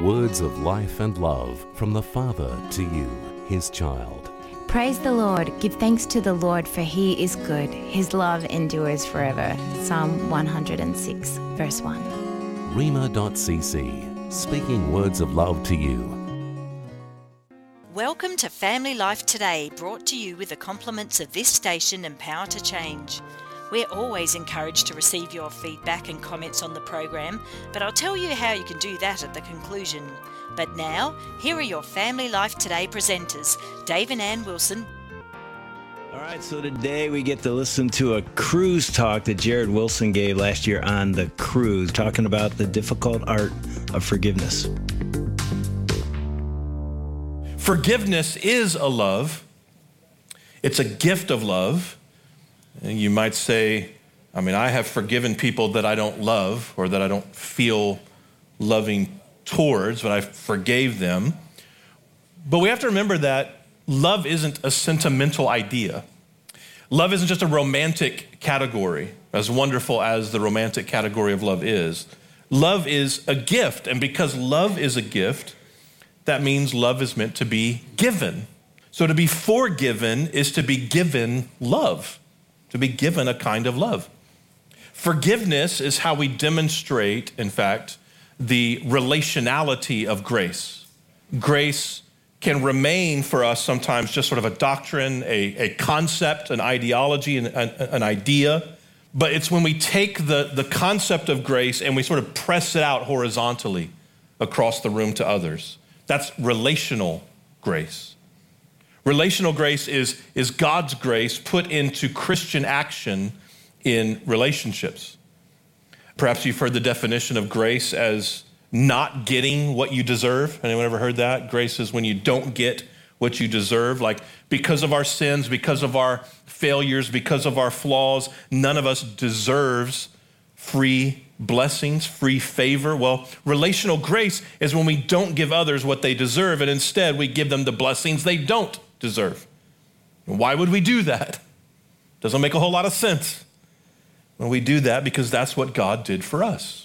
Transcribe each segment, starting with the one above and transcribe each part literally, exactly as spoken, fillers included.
Words of life and love from the Father to you, his child. Praise the Lord. Give thanks to the Lord, for he is good. His love endures forever. Psalm one hundred six, verse one. Rhema dot c c, speaking words of love to you. Welcome to Family Life Today, brought to you with the compliments of this station and Power to Change. We're always encouraged to receive your feedback and comments on the program, but I'll tell you how you can do that at the conclusion. But now, here are your Family Life Today presenters, Dave and Ann Wilson. All right, so today we get to listen to a cruise talk that Jared Wilson gave last year on the cruise, talking about the difficult art of forgiveness. Forgiveness is a love. It's a gift of love. And you might say, I mean, I have forgiven people that I don't love or that I don't feel loving towards, but I forgave them. But we have to remember that love isn't a sentimental idea. Love isn't just a romantic category, as wonderful as the romantic category of love is. Love is a gift, and because love is a gift, that means love is meant to be given. So to be forgiven is to be given love, to be given a kind of love. Forgiveness is how we demonstrate, in fact, the relationality of grace. Grace can remain for us sometimes just sort of a doctrine, a, a concept, an ideology, an, an, an idea. But it's when we take the, the concept of grace and we sort of press it out horizontally across the room to others. That's relational grace. Relational grace is, is God's grace put into Christian action in relationships. Perhaps you've heard the definition of grace as not getting what you deserve. Anyone ever heard that? Grace is when you don't get what you deserve. Like because of our sins, because of our failures, because of our flaws, none of us deserves free blessings, free favor. Well, relational grace is when we don't give others what they deserve, and instead we give them the blessings they don't deserve. Why would we do that? Doesn't make a whole lot of sense. Well, we do that because that's what God did for us.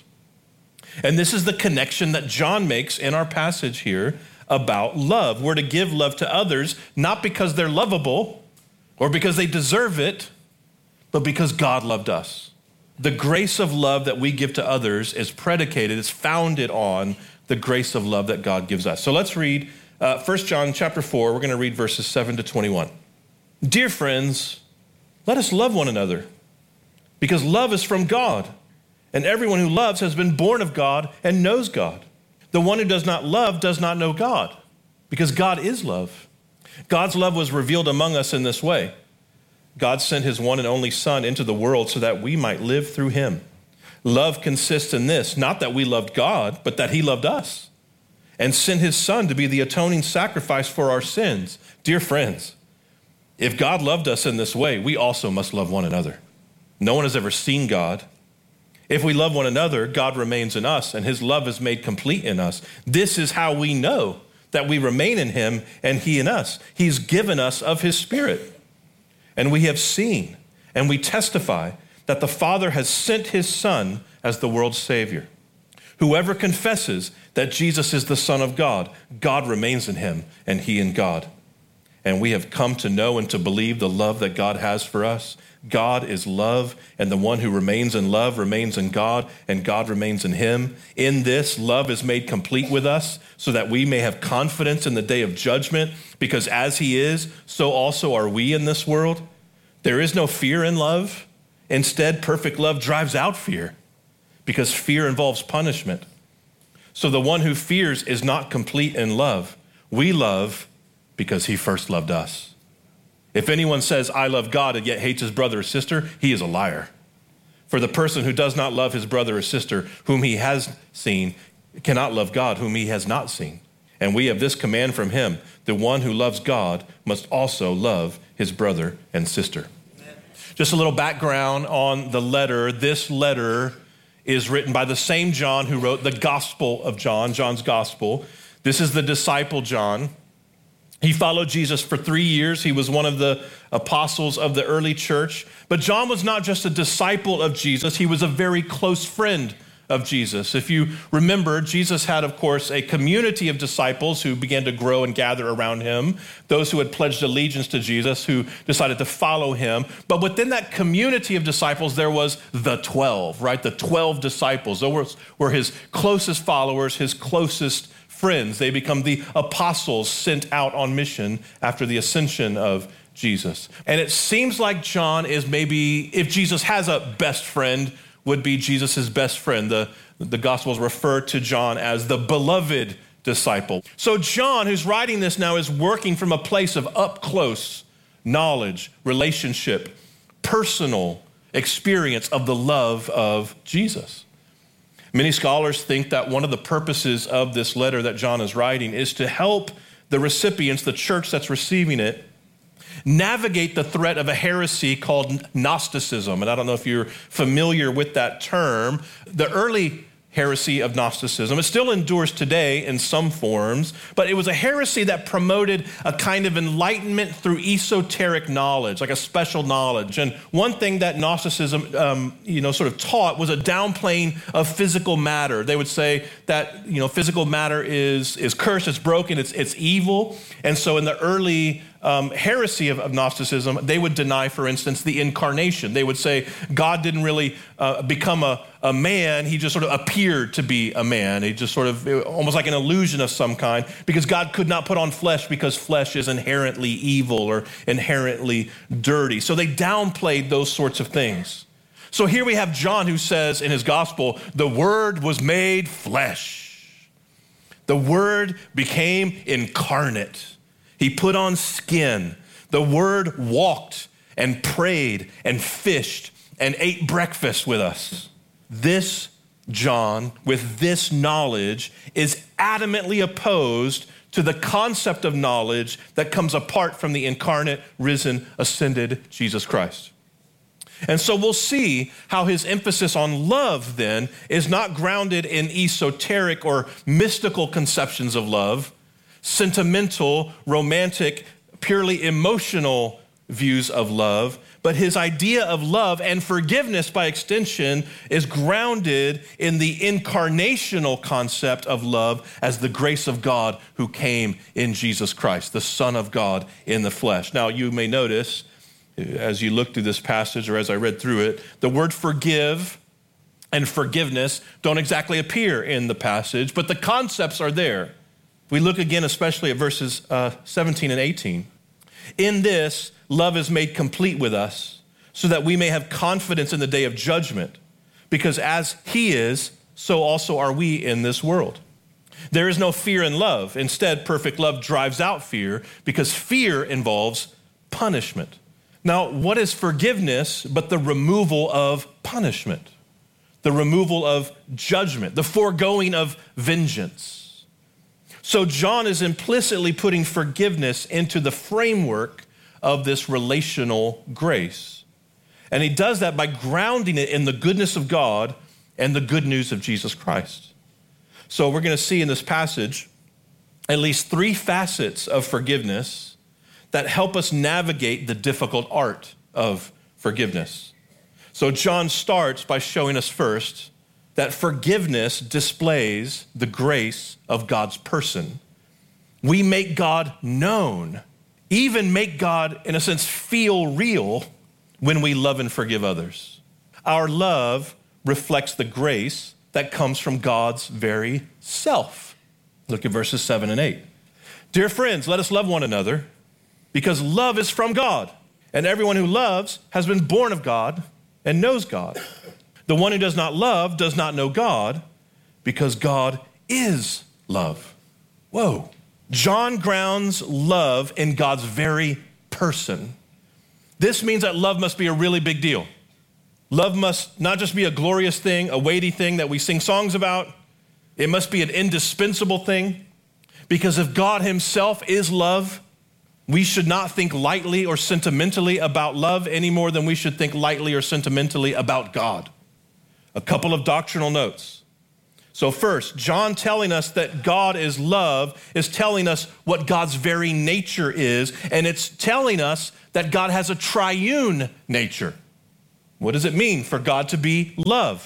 And this is the connection that John makes in our passage here about love. We're to give love to others, not because they're lovable or because they deserve it, but because God loved us. The grace of love that we give to others is predicated, is founded on the grace of love that God gives us. So let's read uh, First John chapter four. We're going to read verses seven to twenty-one. Dear friends, let us love one another, because love is from God, and everyone who loves has been born of God and knows God. The one who does not love does not know God, because God is love. God's love was revealed among us in this way. God sent his one and only Son into the world so that we might live through him. Love consists in this, not that we loved God, but that he loved us and sent his Son to be the atoning sacrifice for our sins. Dear friends, if God loved us in this way, we also must love one another. No one has ever seen God. If we love one another, God remains in us, and his love is made complete in us. This is how we know that we remain in him and he in us. He's given us of his Spirit. And we have seen and we testify that the Father has sent his Son as the world's Savior. Whoever confesses that Jesus is the Son of God, God remains in him and he in God. And we have come to know and to believe the love that God has for us. God is love, and the one who remains in love remains in God, and God remains in him. In this, love is made complete with us, so that we may have confidence in the day of judgment, because as he is, so also are we in this world. There is no fear in love. Instead, perfect love drives out fear, because fear involves punishment. So the one who fears is not complete in love. We love because he first loved us. If anyone says, I love God, and yet hates his brother or sister, he is a liar. For the person who does not love his brother or sister whom he has seen cannot love God whom he has not seen. And we have this command from him: the one who loves God must also love his brother and sister. Amen. Just a little background on the letter. This letter is written by the same John who wrote the Gospel of John, John's Gospel. This is the disciple John. He followed Jesus for three years. He was one of the apostles of the early church. But John was not just a disciple of Jesus. He was a very close friend of Jesus. If you remember, Jesus had, of course, a community of disciples who began to grow and gather around him, those who had pledged allegiance to Jesus, who decided to follow him. But within that community of disciples, there was the twelve, right? The twelve disciples. Those were his closest followers, his closest friends. They become the apostles sent out on mission after the ascension of Jesus. And it seems like John is maybe, if Jesus has a best friend, would be Jesus' best friend. The, the Gospels refer to John as the beloved disciple. So John, who's writing this now, is working from a place of up-close knowledge, relationship, personal experience of the love of Jesus. Many scholars think that one of the purposes of this letter that John is writing is to help the recipients, the church that's receiving it, navigate the threat of a heresy called Gnosticism. And I don't know if you're familiar with that term. The early heresy of Gnosticism, it still endures today in some forms, but it was a heresy that promoted a kind of enlightenment through esoteric knowledge, like a special knowledge. And one thing that Gnosticism, um, you know, sort of taught was a downplaying of physical matter. They would say that, you know, physical matter is is cursed, it's broken, it's it's evil. And so in the early Um, heresy of, of Gnosticism, they would deny, for instance, the incarnation. They would say God didn't really uh, become a, a man. He just sort of appeared to be a man. He just sort of, almost like an illusion of some kind, because God could not put on flesh because flesh is inherently evil or inherently dirty. So they downplayed those sorts of things. So here we have John who says in his gospel, the Word was made flesh. The Word became incarnate. He put on skin. The Word walked and prayed and fished and ate breakfast with us. This John, with this knowledge, is adamantly opposed to the concept of knowledge that comes apart from the incarnate, risen, ascended Jesus Christ. And so we'll see how his emphasis on love then is not grounded in esoteric or mystical conceptions of love, sentimental, romantic, purely emotional views of love, but his idea of love and forgiveness by extension is grounded in the incarnational concept of love as the grace of God who came in Jesus Christ, the Son of God in the flesh. Now, you may notice as you look through this passage or as I read through it, the word forgive and forgiveness don't exactly appear in the passage, but the concepts are there. We look again, especially at verses uh, seventeen and eighteen. In this, love is made complete with us, so that we may have confidence in the day of judgment, because as he is, so also are we in this world. There is no fear in love. Instead, perfect love drives out fear, because fear involves punishment. Now, what is forgiveness but the removal of punishment, the removal of judgment, the foregoing of vengeance? So John is implicitly putting forgiveness into the framework of this relational grace. And he does that by grounding it in the goodness of God and the good news of Jesus Christ. So we're going to see in this passage at least three facets of forgiveness that help us navigate the difficult art of forgiveness. So John starts by showing us first that forgiveness displays the grace of God's person. We make God known, even make God, in a sense, feel real when we love and forgive others. Our love reflects the grace that comes from God's very self. Look at verses seven and eight. Dear friends, let us love one another, because love is from God, and everyone who loves has been born of God and knows God. The one who does not love does not know God, because God is love. Whoa. John grounds love in God's very person. This means that love must be a really big deal. Love must not just be a glorious thing, a weighty thing that we sing songs about. It must be an indispensable thing, because if God himself is love, we should not think lightly or sentimentally about love any more than we should think lightly or sentimentally about God. A couple of doctrinal notes. So first, John telling us that God is love is telling us what God's very nature is, and it's telling us that God has a triune nature. What does it mean for God to be love?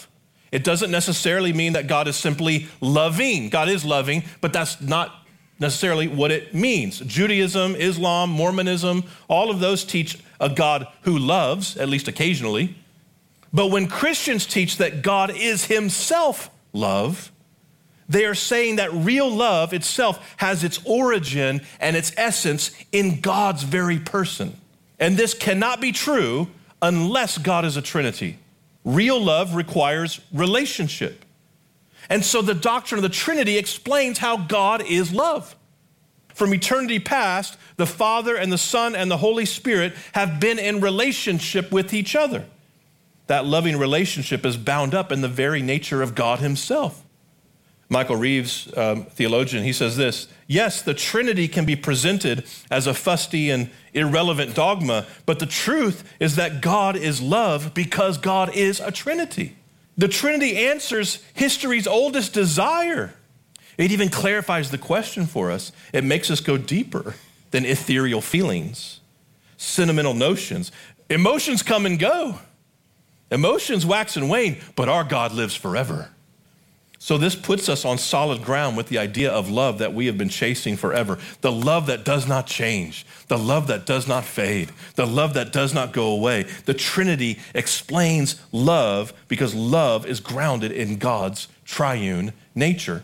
It doesn't necessarily mean that God is simply loving. God is loving, but that's not necessarily what it means. Judaism, Islam, Mormonism, all of those teach a God who loves, at least occasionally. But when Christians teach that God is himself love, they are saying that real love itself has its origin and its essence in God's very person. And this cannot be true unless God is a Trinity. Real love requires relationship. And so the doctrine of the Trinity explains how God is love. From eternity past, the Father and the Son and the Holy Spirit have been in relationship with each other. That loving relationship is bound up in the very nature of God himself. Michael Reeves, um, theologian, he says this: yes, the Trinity can be presented as a fusty and irrelevant dogma, but the truth is that God is love because God is a Trinity. The Trinity answers history's oldest desire. It even clarifies the question for us. It makes us go deeper than ethereal feelings, sentimental notions. Emotions come and go. Emotions wax and wane, but our God lives forever. So this puts us on solid ground with the idea of love that we have been chasing forever. The love that does not change. The love that does not fade. The love that does not go away. The Trinity explains love because love is grounded in God's triune nature.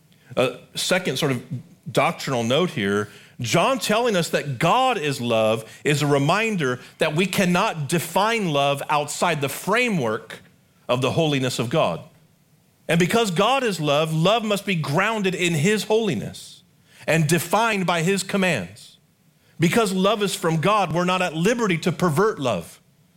A second sort of doctrinal note here, John telling us that God is love is a reminder that we cannot define love outside the framework of the holiness of God. And because God is love, love must be grounded in his holiness and defined by his commands. Because love is from God, we're not at liberty to pervert love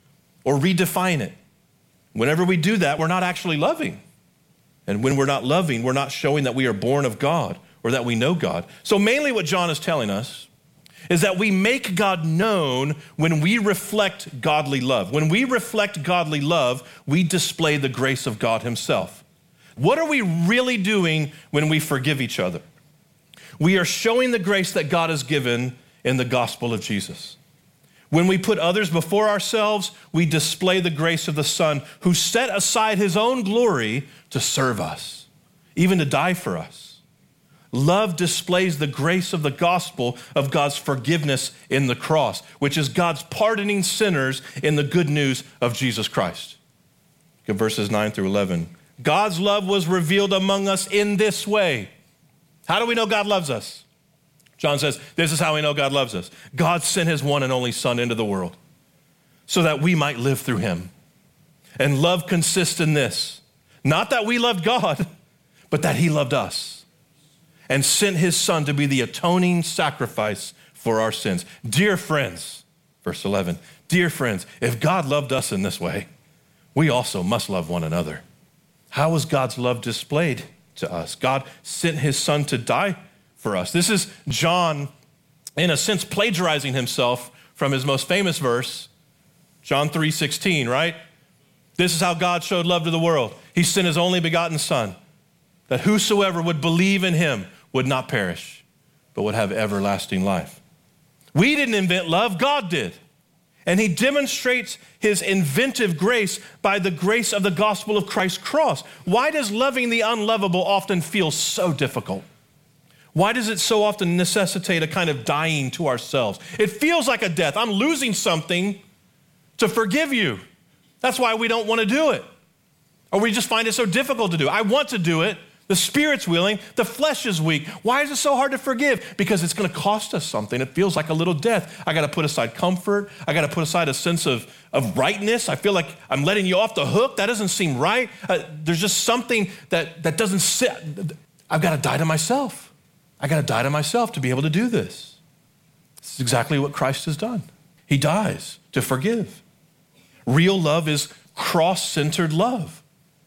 or redefine it. Whenever we do that, we're not actually loving. And when we're not loving, we're not showing that we are born of God or that we know God. So mainly what John is telling us is that we make God known when we reflect godly love. When we reflect godly love, we display the grace of God himself. What are we really doing when we forgive each other? We are showing the grace that God has given in the gospel of Jesus. When we put others before ourselves, we display the grace of the Son who set aside his own glory to serve us, even to die for us. Love displays the grace of the gospel of God's forgiveness in the cross, which is God's pardoning sinners in the good news of Jesus Christ. Look at verses nine through eleven. God's love was revealed among us in this way. How do we know God loves us? John says, this is how we know God loves us. God sent his one and only Son into the world so that we might live through him. And love consists in this, not that we loved God, but that he loved us and sent his Son to be the atoning sacrifice for our sins. Dear friends, verse eleven, dear friends, if God loved us in this way, we also must love one another. How was God's love displayed to us? God sent his Son to die for us. This is John, in a sense, plagiarizing himself from his most famous verse, John three sixteen, right? This is how God showed love to the world. He sent his only begotten Son, that whosoever would believe in him would not perish, but would have everlasting life. We didn't invent love, God did. And he demonstrates his inventive grace by the grace of the gospel of Christ's cross. Why does loving the unlovable often feel so difficult? Why does it so often necessitate a kind of dying to ourselves? It feels like a death. I'm losing something to forgive you. That's why we don't want to do it. Or we just find it so difficult to do. I want to do it. The spirit's willing, the flesh is weak. Why is it so hard to forgive? Because it's going to cost us something. It feels like a little death. I got to put aside comfort. I got to put aside a sense of, of rightness. I feel like I'm letting you off the hook. That doesn't seem right. Uh, there's just something that, that doesn't sit. I've got to die to myself. I got to die to myself to be able to do this. This is exactly what Christ has done. He dies to forgive. Real love is cross-centered love.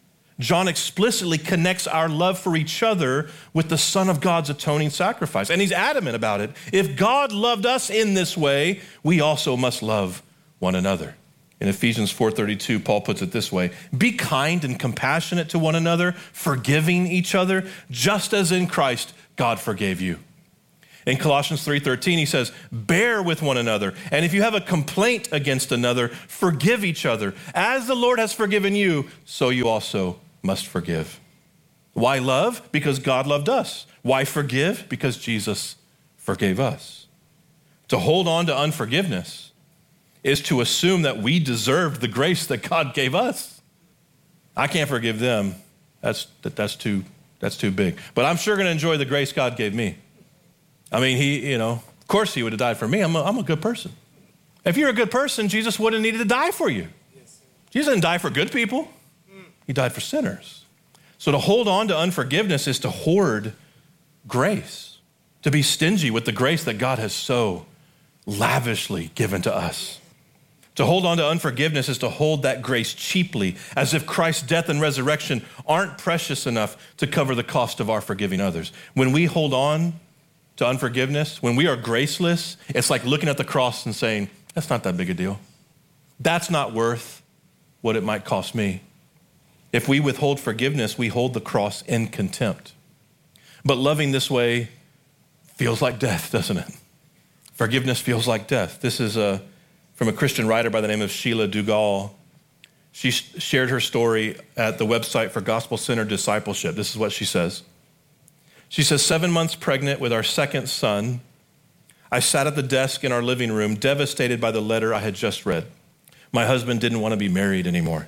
John explicitly connects our love for each other with the Son of God's atoning sacrifice. And he's adamant about it. If God loved us in this way, we also must love one another. In Ephesians four thirty-two, Paul puts it this way: be kind and compassionate to one another, forgiving each other, just as in Christ God forgave you. In Colossians three thirteen, he says, bear with one another. And if you have a complaint against another, forgive each other. As the Lord has forgiven you, so you also must forgive. Why love? Because God loved us. Why forgive? Because Jesus forgave us. To hold on to unforgiveness is to assume that we deserved the grace that God gave us. I can't forgive them. That's, that, that's, too, that's too big. But I'm sure going to enjoy the grace God gave me. I mean, he, you know, of course he would have died for me. I'm a, I'm a good person. If you're a good person, Jesus wouldn't have needed to die for you. Jesus didn't die for good people. He died for sinners. So to hold on to unforgiveness is to hoard grace, to be stingy with the grace that God has so lavishly given to us. To hold on to unforgiveness is to hold that grace cheaply, as if Christ's death and resurrection aren't precious enough to cover the cost of our forgiving others. When we hold on to unforgiveness, when we are graceless, it's like looking at the cross and saying, that's not that big a deal. That's not worth what it might cost me. If we withhold forgiveness, we hold the cross in contempt. But loving this way feels like death, doesn't it? Forgiveness feels like death. This is a, from a Christian writer by the name of Sheila Dugal. She shared her story at the website for Gospel-Centered Discipleship. This is what she says. She says, seven months pregnant with our second son, I sat at the desk in our living room, devastated by the letter I had just read. My husband didn't want to be married anymore.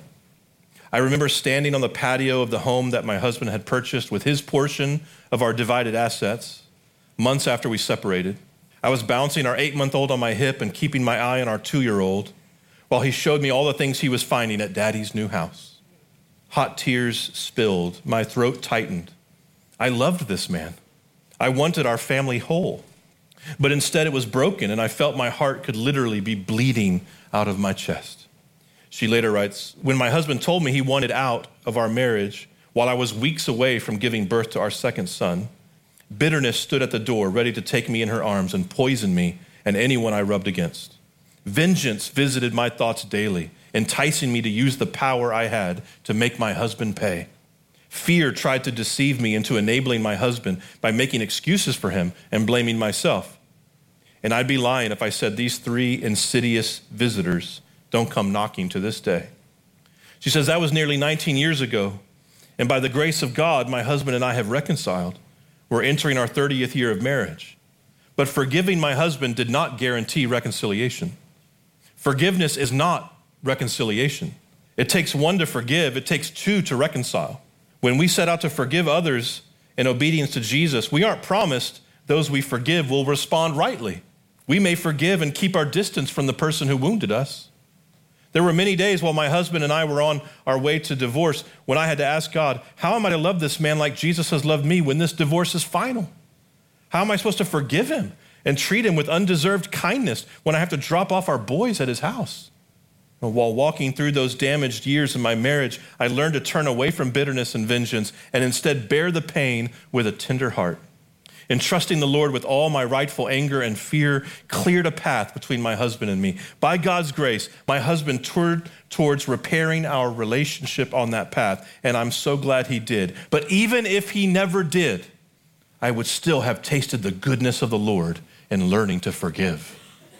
I remember standing on the patio of the home that my husband had purchased with his portion of our divided assets months after we separated. I was bouncing our eight-month-old on my hip and keeping my eye on our two-year-old while he showed me all the things he was finding at Daddy's new house. Hot tears spilled. My throat tightened. I loved this man. I wanted our family whole. But instead it was broken, and I felt my heart could literally be bleeding out of my chest. She later writes, when my husband told me he wanted out of our marriage while I was weeks away from giving birth to our second son, bitterness stood at the door, ready to take me in her arms and poison me and anyone I rubbed against. Vengeance visited my thoughts daily, enticing me to use the power I had to make my husband pay. Fear tried to deceive me into enabling my husband by making excuses for him and blaming myself. And I'd be lying if I said these three insidious visitors don't come knocking to this day. She says, that was nearly nineteen years ago. And by the grace of God, my husband and I have reconciled. We're entering our thirtieth year of marriage. But forgiving my husband did not guarantee reconciliation. Forgiveness is not reconciliation. It takes one to forgive. It takes two to reconcile. When we set out to forgive others in obedience to Jesus, we aren't promised those we forgive will respond rightly. We may forgive and keep our distance from the person who wounded us. There were many days while my husband and I were on our way to divorce when I had to ask God, how am I to love this man like Jesus has loved me when this divorce is final? How am I supposed to forgive him and treat him with undeserved kindness when I have to drop off our boys at his house? While walking through those damaged years in my marriage, I learned to turn away from bitterness and vengeance and instead bear the pain with a tender heart. And trusting the Lord with all my rightful anger and fear cleared a path between my husband and me. By God's grace, my husband toured towards repairing our relationship on that path, and I'm so glad he did. But even if he never did, I would still have tasted the goodness of the Lord in learning to forgive.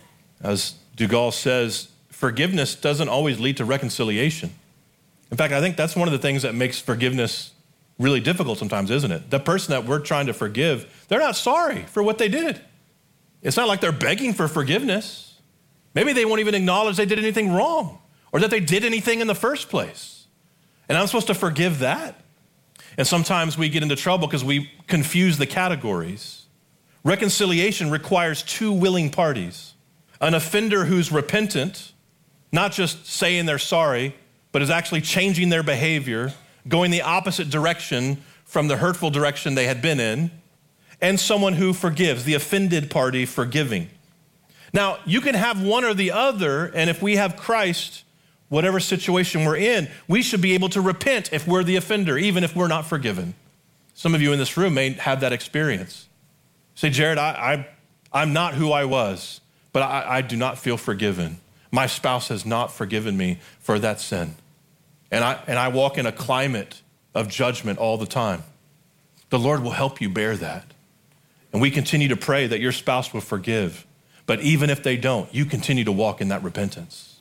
As Dugal says, forgiveness doesn't always lead to reconciliation. In fact, I think that's one of the things that makes forgiveness really difficult sometimes, isn't it? The person that we're trying to forgive, they're not sorry for what they did. It's not like they're begging for forgiveness. Maybe they won't even acknowledge they did anything wrong or that they did anything in the first place. And I'm supposed to forgive that? And sometimes we get into trouble because we confuse the categories. Reconciliation requires two willing parties. An offender who's repentant, not just saying they're sorry, but is actually changing their behavior, going the opposite direction from the hurtful direction they had been in, and someone who forgives, the offended party forgiving. Now, you can have one or the other, and if we have Christ, whatever situation we're in, we should be able to repent if we're the offender, even if we're not forgiven. Some of you in this room may have that experience. Say, Jared, I, I, I'm not who I was, but I, I do not feel forgiven. My spouse has not forgiven me for that sin. And I, and I walk in a climate of judgment all the time. The Lord will help you bear that. And we continue to pray that your spouse will forgive. But even if they don't, you continue to walk in that repentance.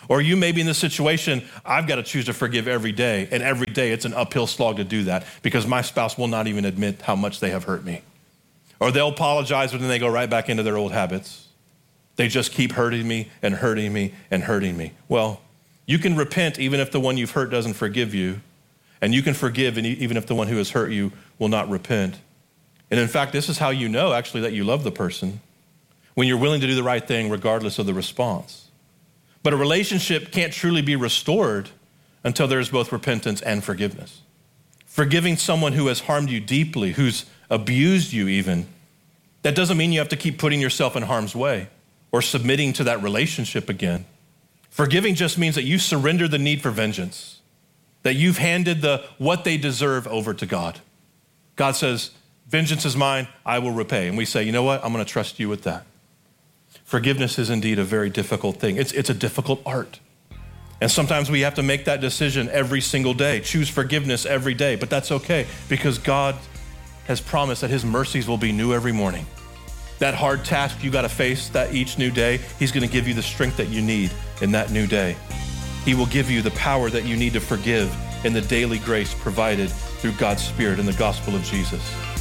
Or you may be in the situation, I've got to choose to forgive every day, and every day it's an uphill slog to do that because my spouse will not even admit how much they have hurt me. Or they'll apologize, but then they go right back into their old habits. They just keep hurting me and hurting me and hurting me. Well, you can repent even if the one you've hurt doesn't forgive you, and you can forgive even if the one who has hurt you will not repent. And in fact, this is how you know actually that you love the person, when you're willing to do the right thing regardless of the response. But a relationship can't truly be restored until there's both repentance and forgiveness. Forgiving someone who has harmed you deeply, who's abused you even, that doesn't mean you have to keep putting yourself in harm's way or submitting to that relationship again. Forgiving just means that you surrender the need for vengeance, that you've handed the what they deserve over to God. God says, vengeance is mine, I will repay. And we say, you know what? I'm going to trust you with that. Forgiveness is indeed a very difficult thing. It's, it's a difficult art. And sometimes we have to make that decision every single day, choose forgiveness every day, but that's okay because God has promised that his mercies will be new every morning. That hard task you got to face that each new day, he's going to give you the strength that you need in that new day. He will give you the power that you need to forgive in the daily grace provided through God's Spirit in the gospel of Jesus.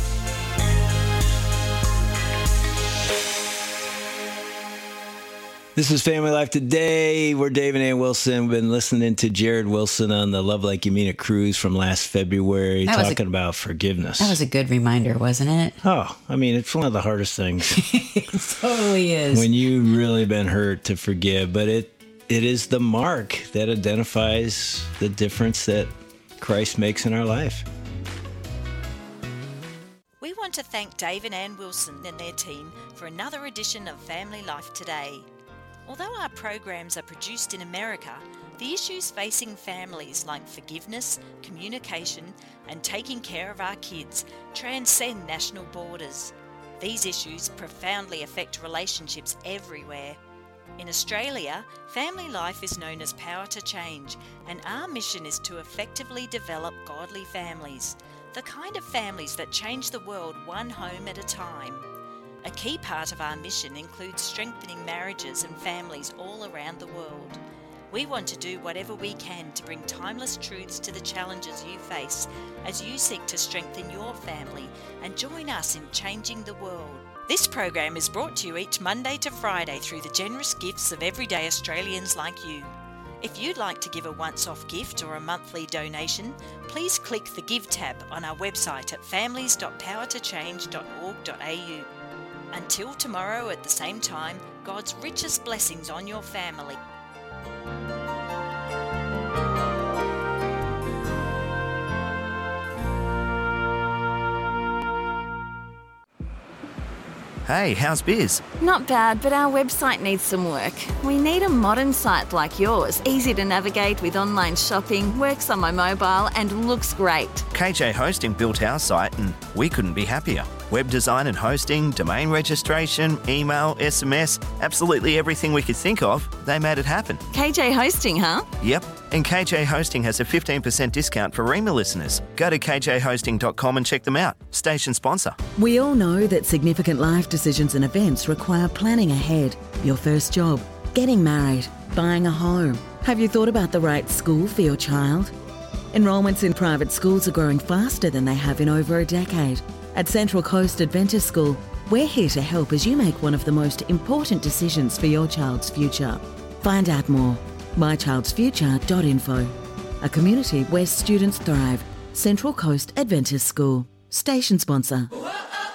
This is Family Life Today. We're Dave and Ann Wilson. We've been listening to Jared Wilson on the Love Like You Mean It cruise from last February, That was talking a- about forgiveness. That was a good reminder, wasn't it? Oh, I mean, it's one of the hardest things It totally is. when you've really been hurt to forgive, but it it is the mark that identifies the difference that Christ makes in our life. We want to thank Dave and Ann Wilson and their team for another edition of Family Life Today. Although our programs are produced in America, the issues facing families like forgiveness, communication, and taking care of our kids transcend national borders. These issues profoundly affect relationships everywhere. In Australia, Family Life is known as Power to Change, and our mission is to effectively develop godly families, the kind of families that change the world one home at a time. A key part of our mission includes strengthening marriages and families all around the world. We want to do whatever we can to bring timeless truths to the challenges you face as you seek to strengthen your family and join us in changing the world. This program is brought to you each Monday to Friday through the generous gifts of everyday Australians like you. If you'd like to give a once-off gift or a monthly donation, please click the Give tab on our website at families dot power to change dot org dot a u. Until tomorrow at the same time, God's richest blessings on your family. Hey, how's biz? Not bad, but our website needs some work. We need a modern site like yours, easy to navigate with online shopping, works on my mobile and looks great. K J Hosting built our site and we couldn't be happier. Web design and hosting, domain registration, email, S M S, absolutely everything we could think of, they made it happen. K J Hosting, huh? Yep, and K J Hosting has a fifteen percent discount for Rema listeners. Go to k j hosting dot com and check them out. Station sponsor. We all know that significant life decisions and events require planning ahead. Your first job, getting married, buying a home. Have you thought about the right school for your child? Enrolments in private schools are growing faster than they have in over a decade. At Central Coast Adventist School, we're here to help as you make one of the most important decisions for your child's future. Find out more. my childs future dot info. A community where students thrive. Central Coast Adventist School. Station sponsor.